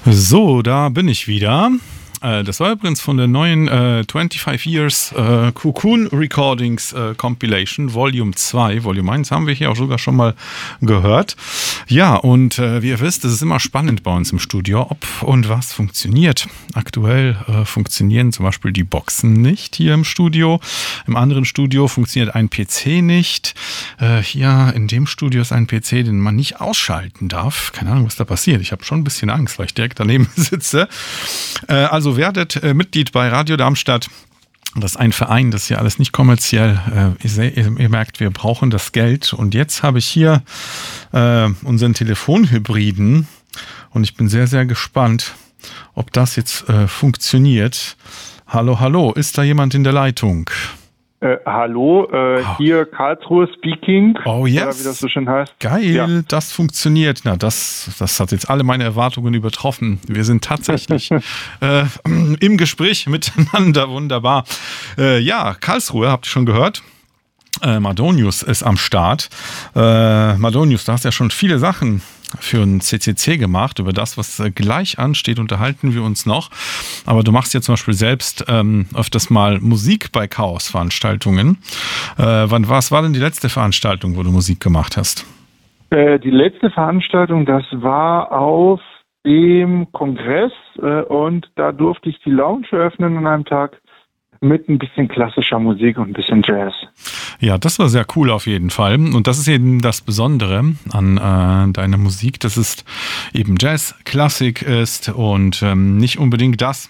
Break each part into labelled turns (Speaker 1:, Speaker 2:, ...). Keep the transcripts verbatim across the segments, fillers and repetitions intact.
Speaker 1: So, da bin ich wieder. Äh, Das war übrigens von der neuen äh, fünfundzwanzig Years äh, Cocoon Recordings äh, Compilation, Volume zwei. Volume eins haben wir hier auch sogar schon mal gehört. Ja, und äh, wie ihr wisst, es ist immer spannend bei uns im Studio, ob und was funktioniert. Aktuell äh, funktionieren zum Beispiel die Boxen nicht hier im Studio. Im anderen Studio funktioniert ein P C nicht. Äh, hier in dem Studio ist ein P C, den man nicht ausschalten darf. Keine Ahnung, was da passiert. Ich habe schon ein bisschen Angst, weil ich direkt daneben sitze. Äh, also Also werdet äh, Mitglied bei Radio Darmstadt. Das ist ein Verein, das ist ja alles nicht kommerziell. Äh, ihr, ihr, ihr merkt, wir brauchen das Geld. Und jetzt habe ich hier äh, unseren Telefonhybriden. Und ich bin sehr, sehr gespannt, ob das jetzt äh, funktioniert. Hallo, hallo, ist da jemand in der Leitung?
Speaker 2: Äh, hallo, äh, oh. Hier Karlsruhe speaking.
Speaker 1: Oh yes.
Speaker 2: Oder wie das so schön heißt.
Speaker 1: Geil, ja. Das funktioniert. Na, das, das hat jetzt alle meine Erwartungen übertroffen. Wir sind tatsächlich äh, im Gespräch miteinander. Wunderbar. Äh, ja, Karlsruhe, habt ihr schon gehört? Äh, Madonius ist am Start. Äh, Madonius, du hast ja schon viele Sachen für ein C C C gemacht. Über das, was gleich ansteht, unterhalten wir uns noch. Aber du machst ja zum Beispiel selbst ähm, öfters mal Musik bei Chaos-Veranstaltungen. Äh, wann, was war denn die letzte Veranstaltung, wo du Musik gemacht hast?
Speaker 2: Äh, die letzte Veranstaltung, das war auf dem Kongress äh, und da durfte ich die Lounge eröffnen an einem Tag mit ein bisschen klassischer Musik und ein bisschen Jazz.
Speaker 1: Ja, das war sehr cool auf jeden Fall. Und das ist eben das Besondere an äh, deiner Musik, dass es eben Jazz, Klassik ist und ähm, nicht unbedingt das,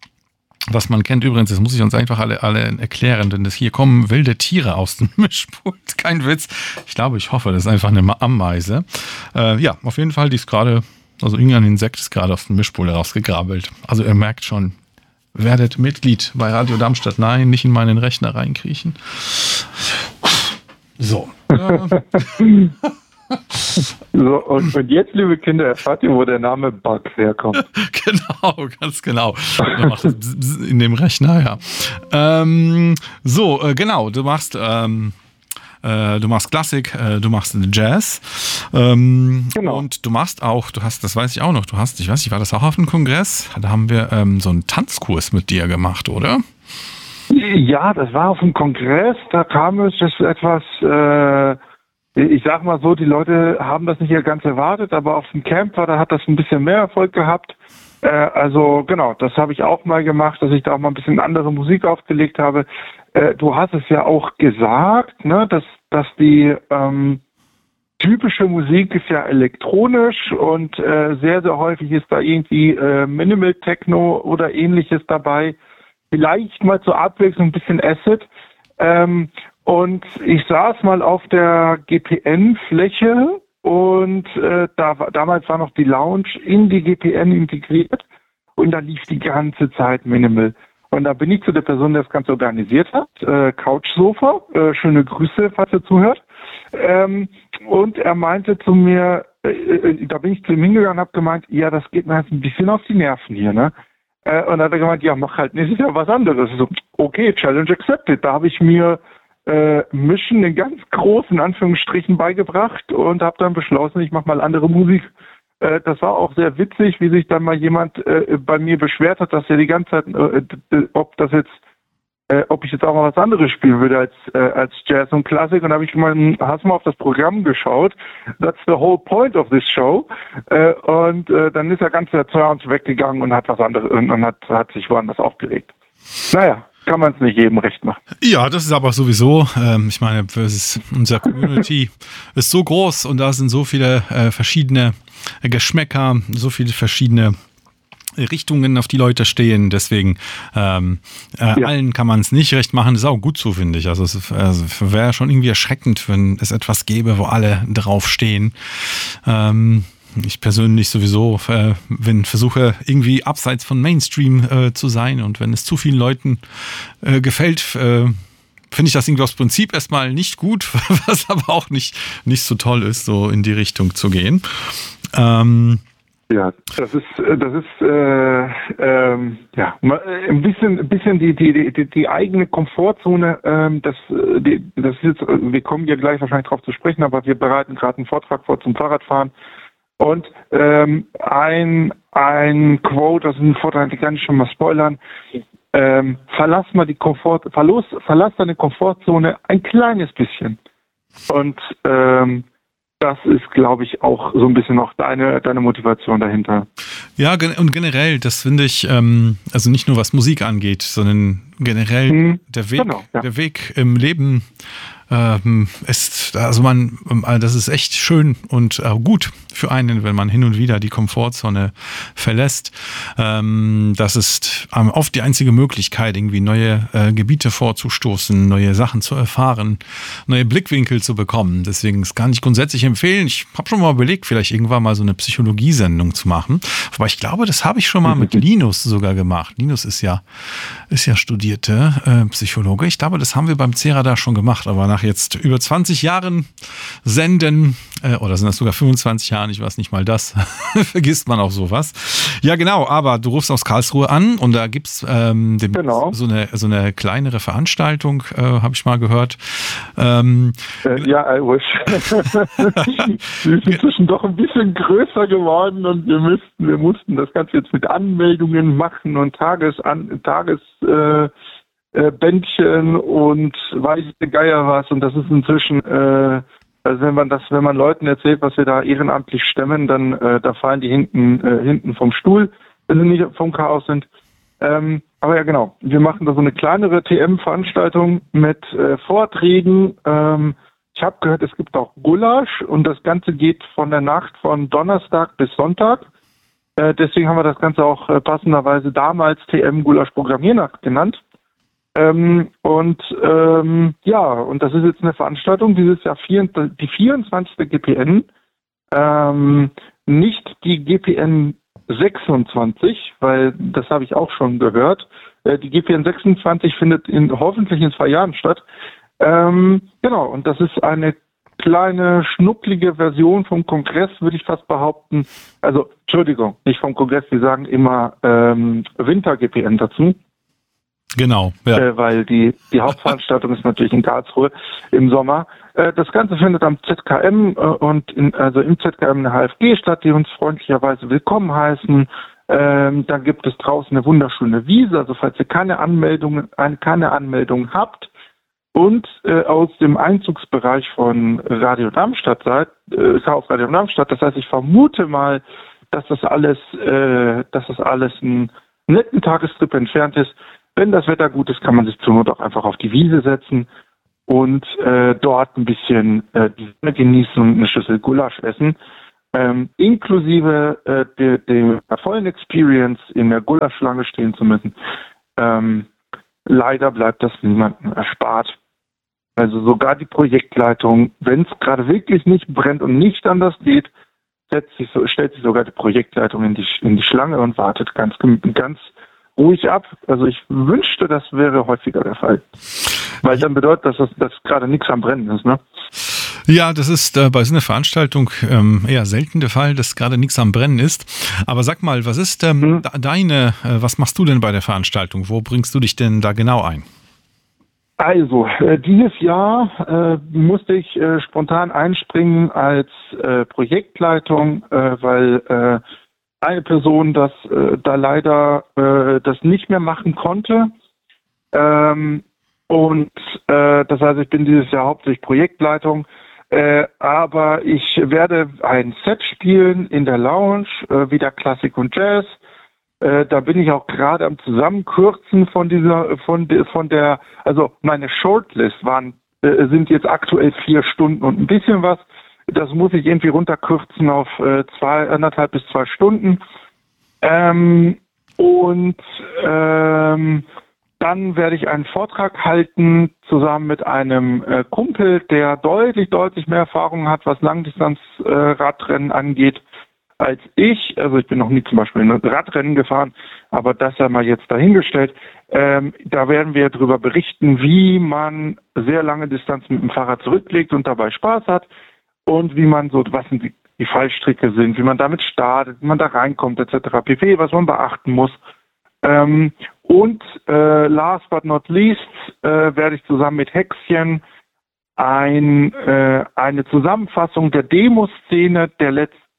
Speaker 1: was man kennt. Übrigens, das muss ich uns einfach alle, alle erklären, denn das hier kommen wilde Tiere aus dem Mischpult. Kein Witz. Ich glaube, ich hoffe, das ist einfach eine Ameise. Äh, ja, auf jeden Fall, die ist gerade, also irgendein Insekt ist gerade aus dem Mischpult rausgegrabbelt. Also ihr merkt schon, werdet Mitglied bei Radio Darmstadt. Nein, nicht in meinen Rechner reinkriechen. So.
Speaker 2: So, und, und jetzt, liebe Kinder, erfahrt ihr, wo der Name Bug herkommt.
Speaker 1: Genau, ganz genau. Man macht das in dem Rechner, ja. Ähm, so, äh, genau, du machst... Ähm, Du machst Klassik, du machst Jazz ähm, genau. Und du machst auch, du hast, das weiß ich auch noch, du hast, ich weiß nicht, war das auch auf dem Kongress? Da haben wir ähm, so einen Tanzkurs mit dir gemacht, oder?
Speaker 2: Ja, das war auf dem Kongress, da kam es das etwas, äh, ich sag mal so, die Leute haben das nicht ganz erwartet, aber auf dem Camp war, da hat das ein bisschen mehr Erfolg gehabt. Äh, also genau, das habe ich auch mal gemacht, dass ich da auch mal ein bisschen andere Musik aufgelegt habe. Du hast es ja auch gesagt, ne, dass, dass die ähm, typische Musik ist ja elektronisch und äh, sehr, sehr häufig ist da irgendwie äh, Minimal Techno oder ähnliches dabei. Vielleicht mal zur Abwechslung ein bisschen Acid. Ähm, und ich saß mal auf der G P N-Fläche und äh, da, damals war noch die Lounge in die G P N integriert und da lief die ganze Zeit Minimal. Und da bin ich zu der Person, die das Ganze organisiert hat, äh, Couchsofa, äh, schöne Grüße, falls ihr zuhört. Ähm, und er meinte zu mir, äh, äh, da bin ich zu ihm hingegangen und habe gemeint, ja, das geht mir jetzt ein bisschen auf die Nerven hier, ne? Äh, und dann hat er gemeint, ja, mach halt nächstes Jahr was anderes. So, okay, Challenge accepted. Da habe ich mir äh, Mischen in ganz großen Anführungsstrichen beigebracht und habe dann beschlossen, ich mache mal andere Musik. Das war auch sehr witzig, wie sich dann mal jemand äh, bei mir beschwert hat, dass er die ganze Zeit, äh, ob das jetzt, äh, ob ich jetzt auch mal was anderes spielen würde als äh, als Jazz und Klassik. Und da habe ich mal, hast du mal auf das Programm geschaut? That's the whole point of this show. Äh, und äh, dann ist er ganz erzürnt weggegangen und hat was anderes und, und hat hat sich woanders aufgelegt. Naja. Kann man es nicht jedem recht machen.
Speaker 1: Ja, das ist aber sowieso, ähm, ich meine, ist, unsere Community ist so groß und da sind so viele äh, verschiedene Geschmäcker, so viele verschiedene Richtungen, auf die Leute stehen. Deswegen ähm, äh, ja. allen kann man es nicht recht machen. Das ist auch gut so, finde ich. Also es also wäre schon irgendwie erschreckend, wenn es etwas gäbe, wo alle drauf stehen. Ähm, Ich persönlich sowieso, äh, wenn versuche irgendwie abseits von Mainstream äh, zu sein und wenn es zu vielen Leuten äh, gefällt, äh, finde ich das irgendwie aus Prinzip erstmal nicht gut, was aber auch nicht, nicht so toll ist, so in die Richtung zu gehen. Ähm,
Speaker 2: Ja, das ist das ist äh, ähm, ja ein bisschen ein bisschen die die die, die eigene Komfortzone. Ähm, das die, das ist jetzt, wir kommen ja gleich wahrscheinlich drauf zu sprechen, aber wir bereiten gerade einen Vortrag vor zum Fahrradfahren. Und ähm, ein, ein Quote, das ist ein Vortrag, den kann ich schon mal spoilern. Ähm, verlass mal die Komfort, verlass, verlass deine Komfortzone ein kleines bisschen. Und ähm, das ist, glaube ich, auch so ein bisschen noch deine, deine Motivation dahinter.
Speaker 1: Ja, und generell, das finde ich, ähm, also nicht nur was Musik angeht, sondern generell hm, der Weg, genau, ja. der Weg im Leben ähm, ist, also man, das ist echt schön und äh, gut für einen, wenn man hin und wieder die Komfortzone verlässt. Ähm, das ist ähm, oft die einzige Möglichkeit, irgendwie neue äh, Gebiete vorzustoßen, neue Sachen zu erfahren, neue Blickwinkel zu bekommen. Deswegen kann ich grundsätzlich empfehlen. Ich habe schon mal überlegt, vielleicht irgendwann mal so eine Psychologiesendung zu machen. Aber ich glaube, das habe ich schon mal mit Linus sogar gemacht. Linus ist ja, ist ja studierte äh, Psychologe. Ich glaube, das haben wir beim Cera da schon gemacht. Aber nach jetzt über zwanzig Jahren Senden, äh, oder sind das sogar fünfundzwanzig Jahren, ich weiß nicht mal das, vergisst man auch sowas. Ja, genau, aber du rufst aus Karlsruhe an und da gibt es ähm, genau. so, eine, so eine kleinere Veranstaltung, äh, habe ich mal gehört. Ähm,
Speaker 2: äh, ja, I wish. Wir sind inzwischen doch ein bisschen größer geworden und wir müssten, wir mussten das Ganze jetzt mit Anmeldungen machen und Tages, an, Tages äh, Äh, Bändchen und weiß der Geier was, und das ist inzwischen, äh, also wenn man das, wenn man Leuten erzählt, was wir da ehrenamtlich stemmen, dann äh, da fallen die hinten äh, hinten vom Stuhl, wenn sie nicht vom Chaos sind. Ähm, aber ja, genau, wir machen da so eine kleinere T M-Veranstaltung mit äh, Vorträgen. Ähm, ich habe gehört, es gibt auch Gulasch und das Ganze geht von der Nacht von Donnerstag bis Sonntag. Äh, deswegen haben wir das Ganze auch äh, passenderweise damals T M Gulasch Programmiernacht genannt. Ähm, und ähm, ja, und das ist jetzt eine Veranstaltung, dieses Jahr vier, die vierundzwanzigste G P N, ähm, nicht die G P N sechsundzwanzig, weil das habe ich auch schon gehört. Äh, die G P N sechsundzwanzig findet in, hoffentlich in zwei Jahren statt. Ähm, genau, und das ist eine kleine, schnucklige Version vom Kongress, würde ich fast behaupten. Also, Entschuldigung, nicht vom Kongress, wir sagen immer ähm, Winter-G P N dazu.
Speaker 1: Genau, ja.
Speaker 2: Äh, weil die, die Hauptveranstaltung ist natürlich in Karlsruhe im Sommer. Äh, das Ganze findet am Z K M äh, und in, also im Z K M eine H F G statt, die uns freundlicherweise willkommen heißen. Ähm, dann gibt es draußen eine wunderschöne Wiese, also falls ihr keine Anmeldung, eine, keine Anmeldung habt und äh, aus dem Einzugsbereich von Radio Darmstadt seid, äh, Chaos Radio Darmstadt, das heißt, ich vermute mal, dass das alles, äh, dass das alles einen netten Tagestrip entfernt ist. Wenn das Wetter gut ist, kann man sich zur Not auch einfach auf die Wiese setzen und äh, dort ein bisschen äh, die Sonne genießen und eine Schüssel Gulasch essen. Ähm, inklusive äh, der, der vollen Experience in der Gulaschschlange stehen zu müssen. Ähm, leider bleibt das niemandem erspart. Also sogar die Projektleitung, wenn es gerade wirklich nicht brennt und nicht anders geht, setzt sich so, stellt sich sogar die Projektleitung in die, in die Schlange und wartet ganz, ganz ruhig ab. Also ich wünschte, das wäre häufiger der Fall. Weil dann bedeutet das, dass, dass gerade nichts am Brennen ist, ne?
Speaker 1: Ja, das ist äh, bei so einer Veranstaltung ähm, eher selten der Fall, dass gerade nichts am Brennen ist. Aber sag mal, was ist ähm, hm. deine, äh, was machst du denn bei der Veranstaltung? Wo bringst du dich denn da genau ein?
Speaker 2: Also, äh, dieses Jahr äh, musste ich äh, spontan einspringen als äh, Projektleitung, äh, weil äh, eine Person das äh, da leider äh, das nicht mehr machen konnte. Ähm, und äh, das heißt, ich bin dieses Jahr hauptsächlich Projektleitung. Äh, aber ich werde ein Set spielen in der Lounge, äh, wieder Klassik und Jazz. Äh, da bin ich auch gerade am Zusammenkürzen von dieser, von de, von der, also meine Shortlist waren, äh, sind jetzt aktuell vier Stunden und ein bisschen was. Das muss ich irgendwie runterkürzen auf äh, zwei, anderthalb bis zwei Stunden. Ähm, und ähm, dann werde ich einen Vortrag halten, zusammen mit einem äh, Kumpel, der deutlich, deutlich mehr Erfahrung hat, was Langdistanz-Radrennen äh, angeht, als ich. Also ich bin noch nie zum Beispiel in Radrennen gefahren, aber das ja mal jetzt dahingestellt. Ähm, da werden wir darüber berichten, wie man sehr lange Distanzen mit dem Fahrrad zurücklegt und dabei Spaß hat. Und wie man so, was die, die Fallstricke sind, wie man damit startet, wie man da reinkommt, et cetera pp., was man beachten muss. Ähm, und äh, last but not least äh, werde ich zusammen mit Häxchen ein, äh, eine Zusammenfassung der Demoszene der letzten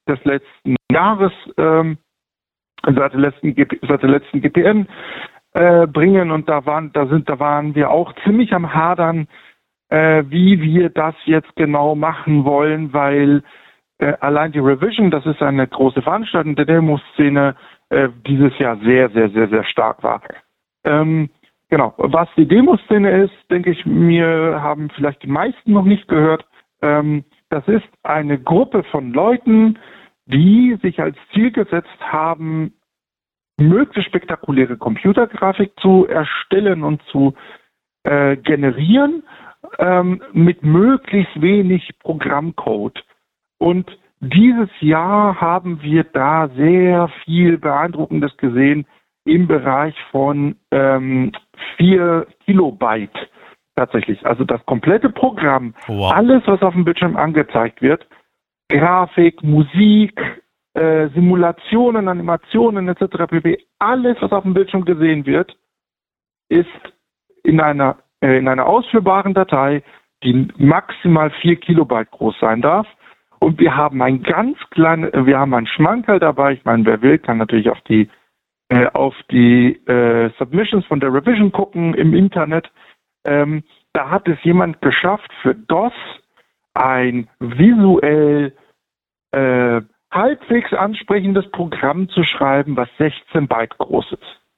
Speaker 2: des letzten Jahres, ähm, seit der letzten, seit der letzten G P N äh, bringen. Und da waren, da sind, da waren wir auch ziemlich am Hadern, äh, wie wir das jetzt genau machen wollen, weil äh, allein die Revision, das ist eine große Veranstaltung der Demoszene, äh, dieses Jahr sehr, sehr, sehr, sehr stark war. Ähm, genau. Was die Demoszene ist, denke ich, mir haben vielleicht die meisten noch nicht gehört. Ähm, das ist eine Gruppe von Leuten, die sich als Ziel gesetzt haben, möglichst spektakuläre Computergrafik zu erstellen und zu äh, generieren, ähm, mit möglichst wenig Programmcode. Und dieses Jahr haben wir da sehr viel Beeindruckendes gesehen im Bereich von ähm, vier Kilobyte tatsächlich. Also das komplette Programm, wow. Alles, was auf dem Bildschirm angezeigt wird, Grafik, Musik, äh, Simulationen, Animationen et cetera pp. Alles, was auf dem Bildschirm gesehen wird, ist in einer, äh, in einer ausführbaren Datei, die maximal vier Kilobyte groß sein darf. Und wir haben ein ganz kleines, wir haben ein Schmankerl dabei. Ich meine, wer will, kann natürlich auf die äh, auf die äh, Submissions von der Revision gucken im Internet. Ähm, da hat es jemand geschafft, für DOS ein visuell äh, halbwegs ansprechendes Programm zu schreiben, was sechzehn Byte groß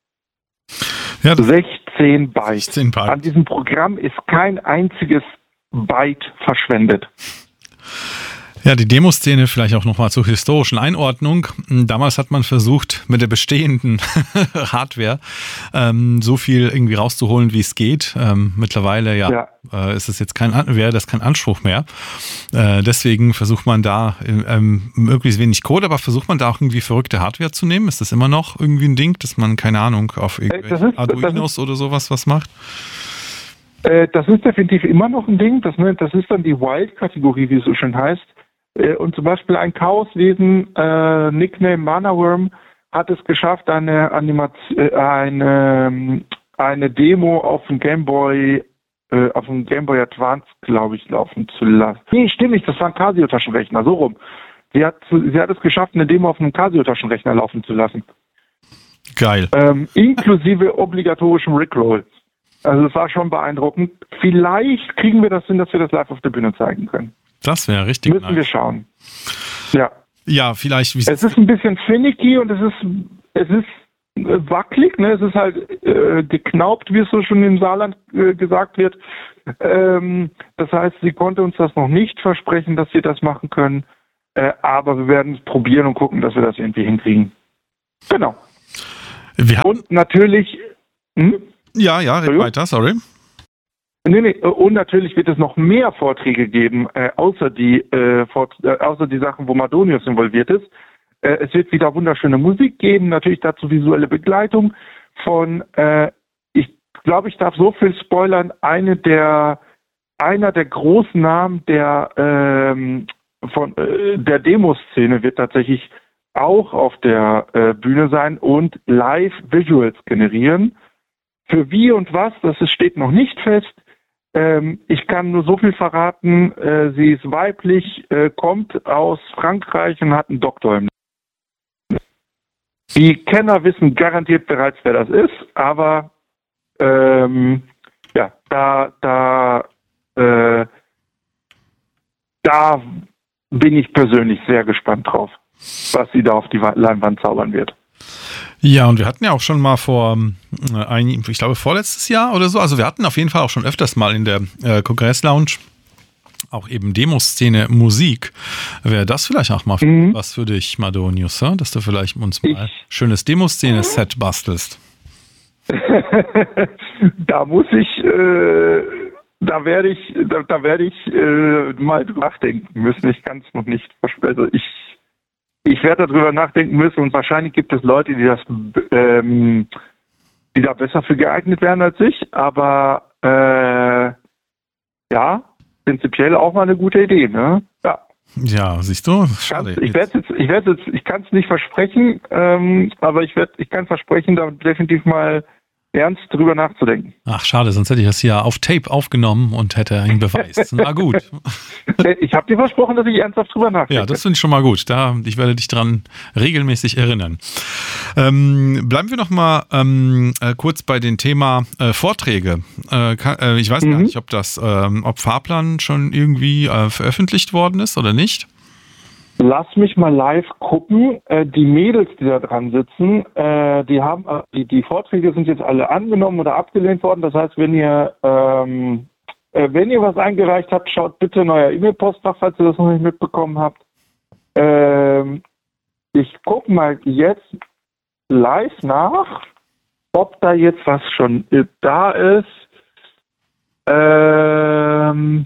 Speaker 2: ist. Ja, sechzehn Byte. sechzehn Byte. An diesem Programm ist kein einziges Byte verschwendet.
Speaker 1: Ja, die Demoszene vielleicht auch nochmal zur historischen Einordnung. Damals hat man versucht, mit der bestehenden Hardware ähm, so viel irgendwie rauszuholen, wie es geht. Ähm, mittlerweile ja, ja. Äh, ist es jetzt kein, wäre das kein Anspruch mehr. Äh, deswegen versucht man da ähm, möglichst wenig Code, aber versucht man da auch irgendwie verrückte Hardware zu nehmen? Ist das immer noch irgendwie ein Ding, dass man, keine Ahnung, auf irgendwelche ist, Arduinos oder sowas was macht?
Speaker 2: Das ist definitiv immer noch ein Ding. Das, das ist dann die Wild-Kategorie, wie es so schön heißt. Und zum Beispiel ein Chaoswesen, äh, Nickname Manaworm, hat es geschafft, eine Animation, äh, eine, eine Demo auf dem Game Boy, äh, auf dem Game Boy Advance, glaube ich, laufen zu lassen. Nee, stimmt nicht, das war ein Casio-Taschenrechner, so rum. Sie hat, sie hat es geschafft, eine Demo auf einem Casio-Taschenrechner laufen zu lassen.
Speaker 1: Geil.
Speaker 2: Ähm, inklusive obligatorischem Rickroll. Also das war schon beeindruckend. Vielleicht kriegen wir das hin, dass wir das live auf der Bühne zeigen können.
Speaker 1: Das wäre richtig
Speaker 2: Müssen nice. wir schauen. Ja.
Speaker 1: Ja, vielleicht. Wie
Speaker 2: es ist ein bisschen finicky und es ist, es ist wackelig, ne? Es ist halt äh, geknaubt, wie es so schon im Saarland äh, gesagt wird. Ähm, das heißt, sie konnte uns das noch nicht versprechen, dass wir das machen können. Äh, aber wir werden es probieren und gucken, dass wir das irgendwie hinkriegen. Genau.
Speaker 1: Wir
Speaker 2: und natürlich. Hm?
Speaker 1: Ja, ja, red weiter, sorry.
Speaker 2: Nee, nee, und natürlich wird es noch mehr Vorträge geben, äh, außer, die, äh, Vort- äh, außer die Sachen, wo Madonius involviert ist. Äh, es wird wieder wunderschöne Musik geben, natürlich dazu visuelle Begleitung von, äh, ich glaube, ich darf so viel spoilern, eine der, einer der großen Namen der, ähm, von, äh, der Demoszene wird tatsächlich auch auf der äh, Bühne sein und Live-Visuals generieren. Für wie und was, das steht noch nicht fest. Ähm, ich kann nur so viel verraten, äh, sie ist weiblich, äh, kommt aus Frankreich und hat einen Doktor im Namen. Die Kenner wissen garantiert bereits, wer das ist, aber ähm, ja, da, da, äh, da bin ich persönlich sehr gespannt drauf, was sie da auf die Leinwand zaubern wird.
Speaker 1: Ja, und wir hatten ja auch schon mal vor, äh, ein, ich glaube vorletztes Jahr oder so, also wir hatten auf jeden Fall auch schon öfters mal in der äh, Kongress-Lounge auch eben Demoszene Musik. Wäre das vielleicht auch mal mhm. was für dich, Madonius, ja? Dass du vielleicht uns mal ein schönes Demoszene-Set bastelst?
Speaker 2: Da muss ich, äh, da werde ich, da, da werde ich äh, mal drüber nachdenken müssen. Ich kann es noch nicht versprechen. Also ich Ich werde darüber nachdenken müssen und wahrscheinlich gibt es Leute, die das, ähm, die da besser für geeignet wären als ich, aber äh, ja, prinzipiell auch mal eine gute Idee, ne? Ja.
Speaker 1: Ja, siehst du? Schade.
Speaker 2: Ich werde jetzt, ich werde jetzt, ich kann es nicht versprechen, ähm, aber ich werde, ich kann versprechen, da definitiv mal ernst drüber nachzudenken.
Speaker 1: Ach, schade, sonst hätte ich das hier auf Tape aufgenommen und hätte einen Beweis. Na gut.
Speaker 2: Ich habe dir versprochen, dass ich ernsthaft drüber nachdenke.
Speaker 1: Ja, das finde ich schon mal gut. Da, ich werde dich dran regelmäßig erinnern. Ähm, bleiben wir noch mal ähm, äh, kurz bei dem Thema äh, Vorträge. Äh, kann, äh, ich weiß mhm. gar nicht, ob das, ähm, ob Fahrplan schon irgendwie äh, veröffentlicht worden ist oder nicht.
Speaker 2: Lass mich mal live gucken. Äh, die Mädels, die da dran sitzen, äh, die haben äh, die, die Vorträge sind jetzt alle angenommen oder abgelehnt worden. Das heißt, wenn ihr ähm, äh, wenn ihr was eingereicht habt, schaut bitte in euer E-Mail-Postfach, falls ihr das noch nicht mitbekommen habt. Ähm, ich gucke mal jetzt live nach, ob da jetzt was schon da ist. Ähm,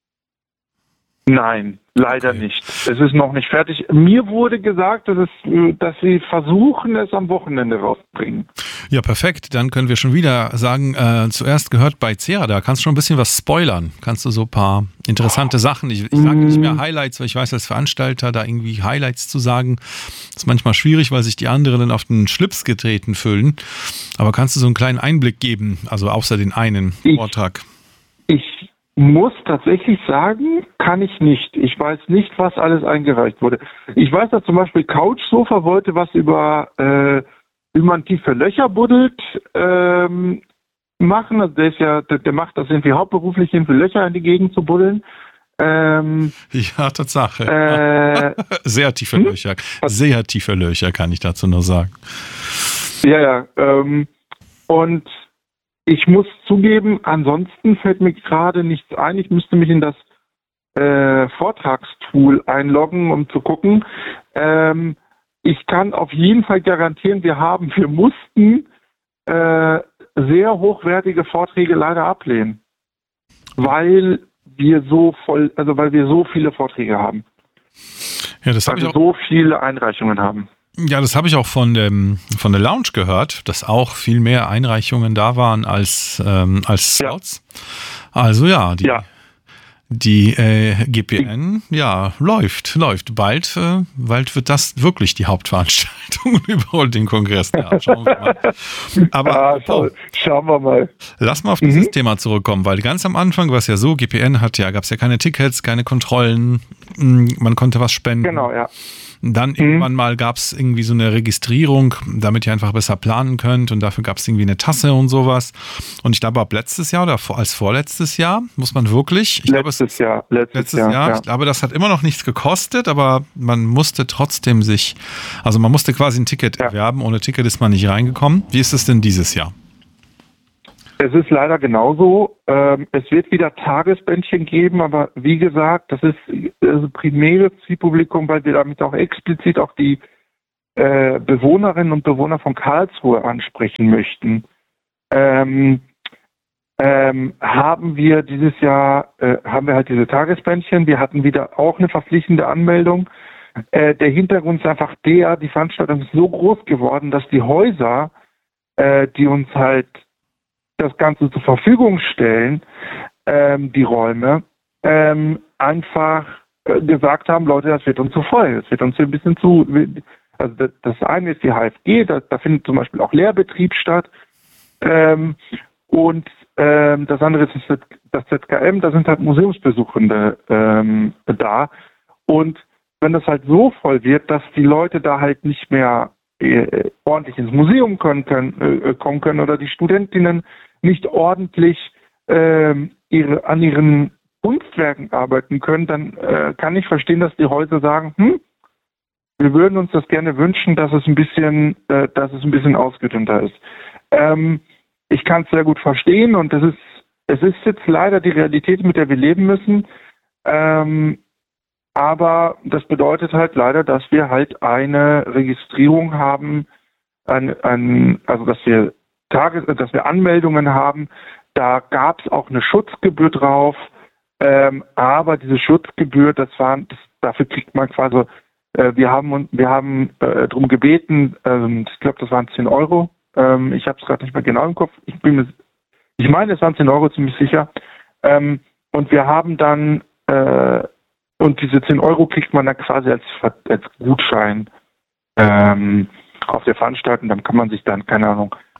Speaker 2: nein. Leider okay. nicht. Es ist noch nicht fertig. Mir wurde gesagt, dass, es, dass sie versuchen, es am Wochenende rauszubringen.
Speaker 1: Ja, perfekt. Dann können wir schon wieder sagen, äh, zuerst gehört bei Cera, da kannst du schon ein bisschen was spoilern. Kannst du so ein paar interessante Sachen, ich, ich sage nicht mehr Highlights, weil ich weiß, als Veranstalter da irgendwie Highlights zu sagen, ist manchmal schwierig, weil sich die anderen dann auf den Schlips getreten fühlen. Aber kannst du so einen kleinen Einblick geben, also außer den einen
Speaker 2: ich,
Speaker 1: Vortrag?
Speaker 2: Ich muss tatsächlich sagen, kann ich nicht. Ich weiß nicht, was alles eingereicht wurde. Ich weiß, dass zum Beispiel Couchsofa wollte was über, äh, wie man tiefe Löcher buddelt, ähm, machen. Also der ist ja, der, der macht das irgendwie hauptberuflich, irgendwie Löcher in die Gegend zu buddeln. Ähm,
Speaker 1: ja, Tatsache. Äh, sehr tiefe hm? Löcher. Sehr tiefe Löcher, kann ich dazu nur sagen.
Speaker 2: Ja, ja. Ähm, und ich muss zugeben, ansonsten fällt mir gerade nichts ein. Ich müsste mich in das äh, Vortragstool einloggen, um zu gucken. Ähm, ich kann auf jeden Fall garantieren, wir haben, wir mussten äh, sehr hochwertige Vorträge leider ablehnen, weil wir so voll, also weil wir so viele Vorträge haben.
Speaker 1: Ja, das habe
Speaker 2: also
Speaker 1: ich auch.
Speaker 2: so viele Einreichungen haben.
Speaker 1: Ja, das habe ich auch von, dem, von der Lounge gehört, dass auch viel mehr Einreichungen da waren als, ähm, als Slots. Ja. Also ja, die, ja. die äh, G P N, ja, läuft, läuft. Bald, äh, bald wird das wirklich die Hauptveranstaltung über den Kongress. Ja, schauen wir mal. Aber
Speaker 2: ja, oh, schauen wir mal.
Speaker 1: Lass mal auf dieses mhm. Thema zurückkommen, weil ganz am Anfang war es ja so, G P N hat ja, gab es ja keine Tickets, keine Kontrollen, man konnte was spenden.
Speaker 2: Genau, ja.
Speaker 1: Dann mhm. irgendwann mal gab es irgendwie so eine Registrierung, damit ihr einfach besser planen könnt und dafür gab es irgendwie eine Tasse und sowas. Und ich glaube, ab letztes Jahr oder als vorletztes Jahr muss man wirklich... Ich
Speaker 2: letztes
Speaker 1: glaube,
Speaker 2: Jahr. Letztes,
Speaker 1: letztes
Speaker 2: Jahr,
Speaker 1: Jahr.
Speaker 2: Ja.
Speaker 1: Ich glaube, das hat immer noch nichts gekostet, aber man musste trotzdem sich... Also man musste quasi ein Ticket ja. erwerben. Ohne Ticket ist man nicht reingekommen. Wie ist es denn dieses Jahr?
Speaker 2: Es ist leider genauso. Ähm, es wird wieder Tagesbändchen geben, aber wie gesagt, das ist also primäres Zielpublikum, weil wir damit auch explizit auch die äh, Bewohnerinnen und Bewohner von Karlsruhe ansprechen möchten. Ähm, ähm, haben wir dieses Jahr, äh, haben wir halt diese Tagesbändchen. Wir hatten wieder auch eine verpflichtende Anmeldung. Äh, der Hintergrund ist einfach der, die Veranstaltung ist so groß geworden, dass die Häuser, äh, die uns halt das Ganze zur Verfügung stellen, ähm, die Räume, ähm, einfach äh, gesagt haben, Leute, das wird uns zu voll, das wird uns ein bisschen zu, also das, das eine ist die H F G, da, da findet zum Beispiel auch Lehrbetrieb statt, ähm, und ähm, das andere ist das, das Z K M, da sind halt Museumsbesuchende ähm, da, und wenn das halt so voll wird, dass die Leute da halt nicht mehr äh, ordentlich ins Museum können, können, äh, kommen können oder die Studentinnen nicht ordentlich äh, ihre, an ihren Kunstwerken arbeiten können, dann äh, kann ich verstehen, dass die Häuser sagen, hm, wir würden uns das gerne wünschen, dass es ein bisschen, äh, dass es ein bisschen ausgedünnter ist. Ähm, ich kann es sehr gut verstehen und es ist, es ist jetzt leider die Realität, mit der wir leben müssen. Ähm, aber das bedeutet halt leider, dass wir halt eine Registrierung haben, ein, ein, also dass wir Tages, dass wir Anmeldungen haben. Da gab es auch eine Schutzgebühr drauf, ähm, aber diese Schutzgebühr, das war, das, dafür kriegt man quasi, äh, wir haben wir haben äh, darum gebeten, ähm, ich glaube, das waren zehn Euro. Ähm, ich habe es gerade nicht mehr genau im Kopf. Ich bin mir, ich meine, es waren zehn Euro, ziemlich sicher. Ähm, und wir haben dann äh, und diese zehn Euro kriegt man dann quasi als, als Gutschein ähm, auf der Veranstaltung. Dann kann man sich dann, keine Ahnung,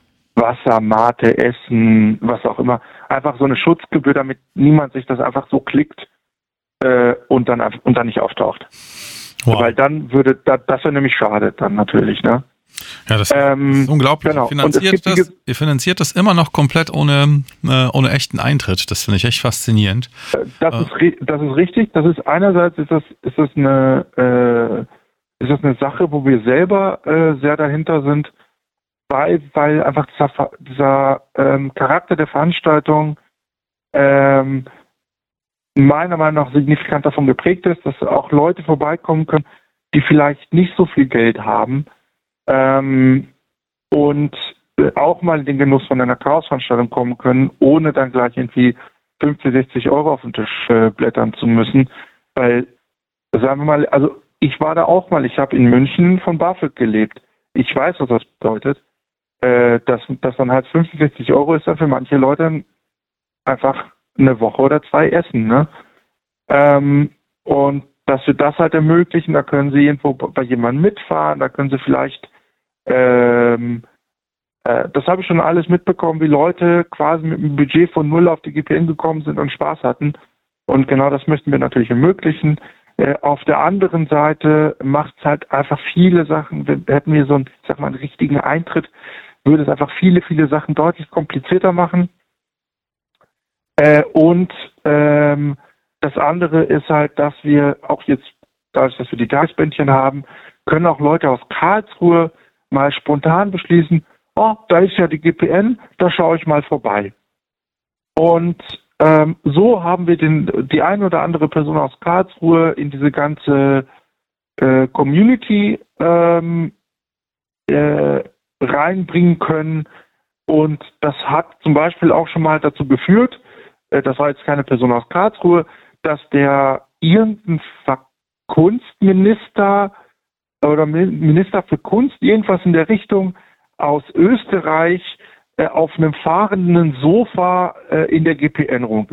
Speaker 2: Wasser, Mate, Essen, was auch immer. Einfach so eine Schutzgebühr, damit niemand sich das einfach so klickt äh, und, dann, und dann nicht auftaucht. Wow. Weil dann würde, das, das wäre nämlich schade dann natürlich, ne?
Speaker 1: Ja, das ähm, ist unglaublich. Genau. Ihr, finanziert das, ihr finanziert das immer noch komplett ohne, äh, ohne echten Eintritt. Das finde ich echt faszinierend.
Speaker 2: Das, äh. ist, das ist richtig. Das ist einerseits ist das, ist das eine äh, ist das eine Sache, wo wir selber äh, sehr dahinter sind, weil, weil einfach dieser, dieser ähm, Charakter der Veranstaltung ähm, meiner Meinung nach signifikant davon geprägt ist, dass auch Leute vorbeikommen können, die vielleicht nicht so viel Geld haben, Ähm, und auch mal in den Genuss von einer Chaos-Veranstaltung kommen können, ohne dann gleich irgendwie fünfzig, sechzig Euro auf den Tisch äh, blättern zu müssen. Weil, sagen wir mal, also ich war da auch mal, ich habe in München von BAföG gelebt. Ich weiß, was das bedeutet. Äh, dass, dass dann halt fünfzig, sechzig Euro ist dann für manche Leute einfach eine Woche oder zwei Essen, ne? Ähm, und dass wir das halt ermöglichen, da können Sie irgendwo bei jemandem mitfahren, da können Sie vielleicht Ähm, äh, das habe ich schon alles mitbekommen, wie Leute quasi mit einem Budget von null auf die G P N gekommen sind und Spaß hatten. Und genau das möchten wir natürlich ermöglichen. Äh, auf der anderen Seite macht es halt einfach viele Sachen, wenn, hätten wir so einen, ich sag mal, einen richtigen Eintritt, würde es einfach viele, viele Sachen deutlich komplizierter machen. Äh, und ähm, das andere ist halt, dass wir auch jetzt, dadurch, dass wir die Tagesbändchen haben, können auch Leute aus Karlsruhe mal spontan beschließen, oh, da ist ja die G P N, da schaue ich mal vorbei. Und ähm, so haben wir den, die eine oder andere Person aus Karlsruhe in diese ganze äh, Community ähm, äh, reinbringen können. Und das hat zum Beispiel auch schon mal dazu geführt, äh, das war jetzt keine Person aus Karlsruhe, dass der irgendein Kunstminister oder Minister für Kunst, irgendwas in der Richtung, aus Österreich äh, auf einem fahrenden Sofa äh, in der G P N rum.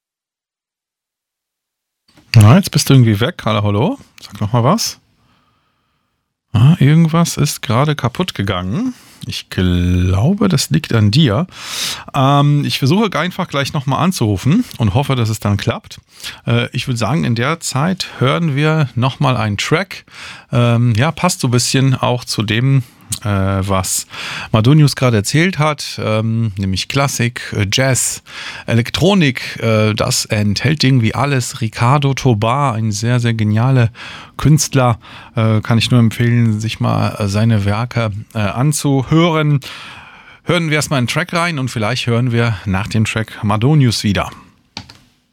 Speaker 1: Na, jetzt bist du irgendwie weg. Hallo, hallo. Sag noch mal was. Ah, irgendwas ist gerade kaputt gegangen. Ich glaube, das liegt an dir. Ähm, ich versuche einfach gleich nochmal anzurufen und hoffe, dass es dann klappt. Äh, ich würde sagen, in der Zeit hören wir nochmal einen Track. Ähm, ja, passt so ein bisschen auch zu dem, äh, was Madonius gerade erzählt hat, ähm, nämlich Klassik, äh, Jazz, Elektronik, äh, das enthält irgendwie alles. Ricardo Tobar, ein sehr, sehr genialer Künstler, äh, kann ich nur empfehlen, sich mal äh, seine Werke äh, anzuhören. Hören wir erstmal einen Track rein und vielleicht hören wir nach dem Track Madonius wieder.